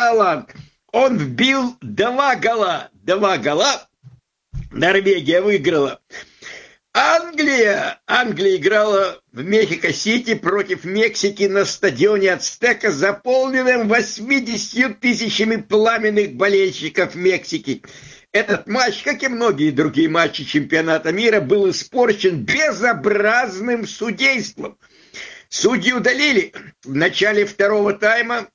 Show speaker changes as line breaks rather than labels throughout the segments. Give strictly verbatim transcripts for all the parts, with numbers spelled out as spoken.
Халанд. Он вбил два гола. Два гола. Норвегия выиграла. Англия. Англия играла в Мехико-Сити против Мексики на стадионе Ацтека, заполненном восьмидесятью тысячами пламенных болельщиков Мексики. Этот матч, как и многие другие матчи чемпионата мира, был испорчен безобразным судейством. Судьи удалили в начале второго тайма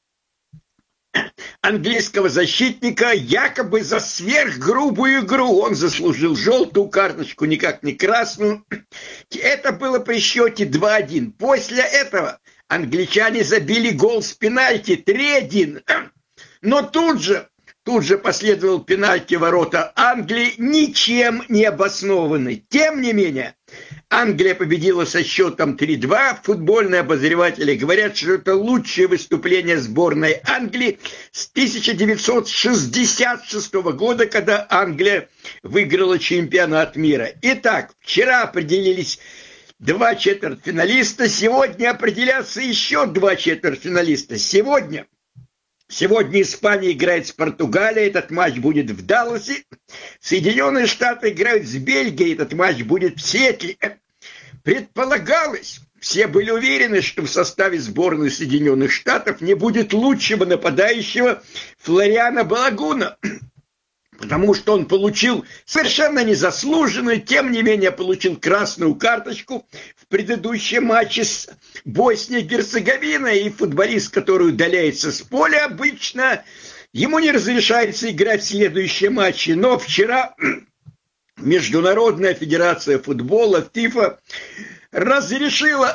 английского защитника якобы за сверхгрубую игру. Он заслужил желтую карточку, никак не красную. Это было при счете два один. После этого англичане забили гол с пенальти три один. Но тут же, тут же последовал пенальти ворота Англии, ничем не обоснованный. Тем не менее, Англия победила со счетом три два. Футбольные обозреватели говорят, что это лучшее выступление сборной Англии с тысяча девятьсот шестьдесят шестого года, когда Англия выиграла чемпионат мира. Итак, вчера определились два четвертьфиналиста, сегодня определятся еще два четвертьфиналиста. Сегодня, сегодня Испания играет с Португалией, этот матч будет в Далласе. Соединенные Штаты играют с Бельгией, этот матч будет в Сиэтле. Предполагалось, все были уверены, что в составе сборной Соединенных Штатов не будет лучшего нападающего Флориана Балагуна, потому что он получил совершенно незаслуженную, тем не менее получил красную карточку в предыдущем матче с Боснией и Герцеговиной, и футболист, который удаляется с поля обычно, ему не разрешается играть в следующие матчи. Но вчера Международная федерация футбола, ФИФА, разрешила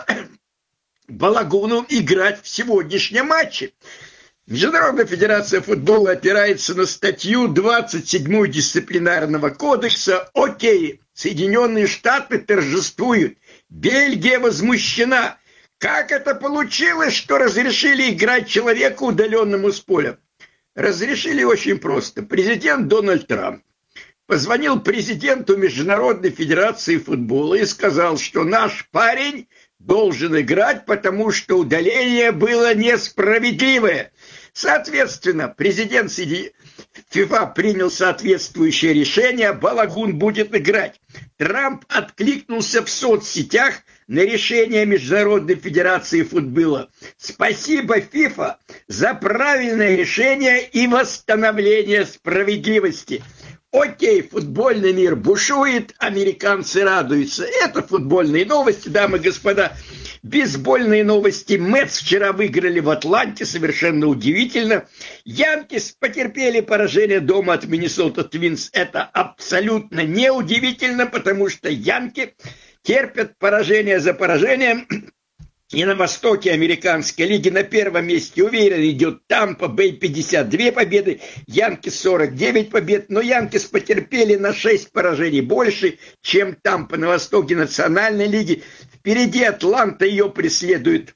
Балагуну играть в сегодняшнем матче. Международная федерация футбола опирается на статью двадцать седьмую дисциплинарного кодекса. Окей, Соединенные Штаты торжествуют, Бельгия возмущена. Как это получилось, что разрешили играть человеку, удаленному с поля? Разрешили очень просто. Президент Дональд Трамп позвонил президенту Международной федерации футбола и сказал, что наш парень должен играть, потому что удаление было несправедливое. Соответственно, президент ФИФА принял соответствующее решение, Балагун будет играть. Трамп откликнулся в соцсетях на решение Международной федерации футбола. Спасибо, ФИФА, за правильное решение и восстановление справедливости. Окей, футбольный мир бушует, американцы радуются. Это футбольные новости, дамы и господа. Бейсбольные новости. Мэтс вчера выиграли в Атланте, совершенно удивительно. Янкис потерпели поражение дома от Миннесота Твинс. Это абсолютно неудивительно, потому что янки терпят поражение за поражением. И на востоке американской лиги на первом месте уверенно идет Тампа Бэй, пятьдесят две победы, Янкис сорок девять побед, но Янкис потерпели на шесть поражений больше, чем Тампа. На востоке национальной лиги. Впереди Атланта, ее преследует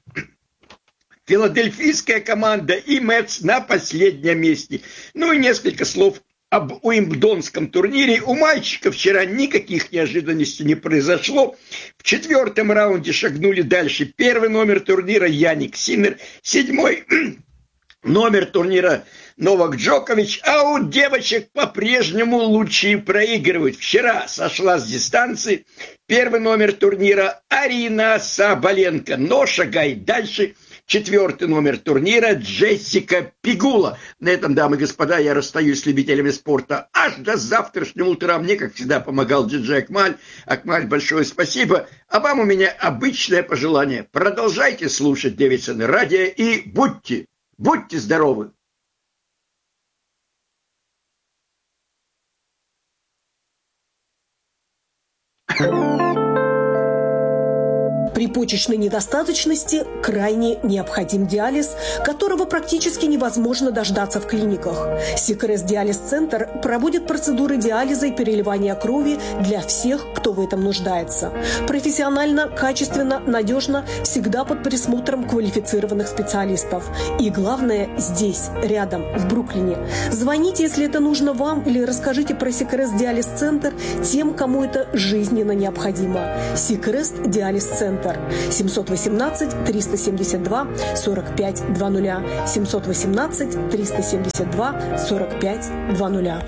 филадельфийская команда и Мэтс на последнем месте. Ну и несколько слов об Уимблдонском турнире. У мальчиков вчера никаких неожиданностей не произошло. В четвертом раунде шагнули дальше. Первый номер турнира Яник Синнер. Седьмой номер турнира Новак Джокович. А у девочек по-прежнему лучшие проигрывают. Вчера сошла с дистанции первый номер турнира Арина Сабаленко. Но шагает дальше. Четвертый номер турнира Джессика Пигула. На этом, дамы и господа, я расстаюсь с любителями спорта аж до завтрашнего утра. Мне, как всегда, помогал диджей Акмаль. Акмаль, большое спасибо. А вам у меня обычное пожелание. Продолжайте слушать Дэвидсон радио и будьте, будьте здоровы.
При почечной недостаточности крайне необходим диализ, которого практически невозможно дождаться в клиниках. Сикрес Диализ-центр проводит процедуры диализа и переливания крови для всех, кто в этом нуждается. Профессионально, качественно, надежно, всегда под присмотром квалифицированных специалистов. И главное, здесь, рядом, в Бруклине. Звоните, если это нужно вам, или расскажите про Сикрес Диализ-центр тем, кому это жизненно необходимо. Сикрес Диализ-центр. номер семь один восемь три семь два сорок пять двадцать, семь один восемь три семь два сорок пять двадцать.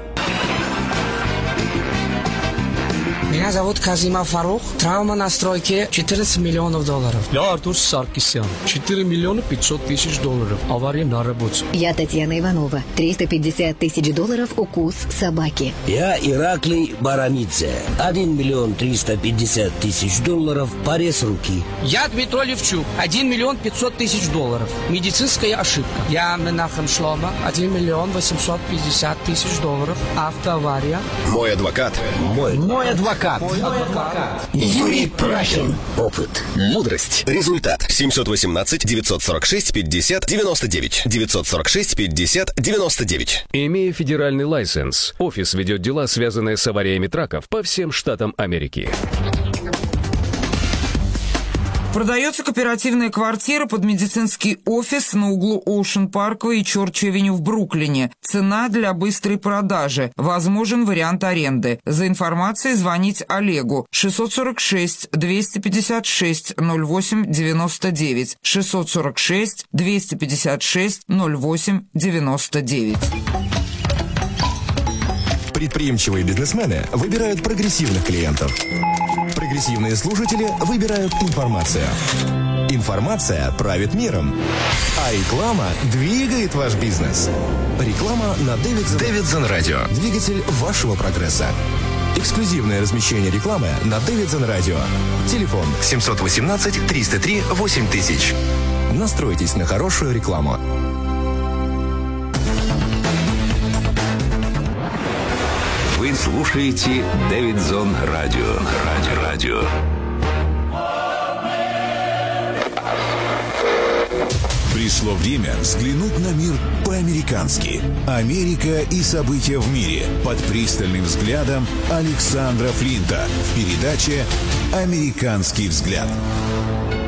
Меня зовут Казимов Фарух. Травма на стройке четырнадцать миллионов долларов.
Я Артур Саркисян. четыре миллиона пятьсот тысяч долларов. Авария на работе.
Я Татьяна Иванова. триста пятьдесят тысяч долларов укус собаки.
Я Ираклий Баранидзе. один миллион триста пятьдесят тысяч долларов порез руки.
Я Дмитрий Левчук. один миллион пятьсот тысяч долларов. Медицинская ошибка. Я Менахем Шлома. один миллион восемьсот пятьдесят тысяч долларов. Автоавария.
Мой адвокат.
Мой,
Мой адвокат.
Мой адвокат. Юрий Прахин. Опыт.
Мудрость. Результат. семь один восемь девять сорок шесть пятьдесят девяносто девять. девятьсот сорок шесть пятьдесят девяносто девять.
Имея федеральный лайсенс, офис ведет дела, связанные с авариями траков по всем штатам Америки.
Продается кооперативная квартира под медицинский офис на углу Оушен Парквей и Чорч-Авеню в Бруклине. Цена для быстрой продажи. Возможен вариант аренды. За информацией звонить Олегу. шестьсот сорок шесть двести пятьдесят шесть ноль восемь девяносто девять. шестьсот сорок шесть двести пятьдесят шесть ноль восемь девяносто девять.
Предприимчивые бизнесмены выбирают прогрессивных клиентов. Прогрессивные слушатели выбирают информацию. Информация правит миром. А реклама двигает ваш бизнес. Реклама на Davidson, Davidson Radio. Двигатель вашего прогресса. Эксклюзивное размещение рекламы на Davidson Radio. Телефон семь один восемь триста три восемь тысяч. Настройтесь на хорошую рекламу.
Вы слушаете Davidson Radio. Радио. Радио.
Пришло время взглянуть на мир по-американски. Америка и события в мире под пристальным взглядом Александра Флинта в передаче «Американский взгляд».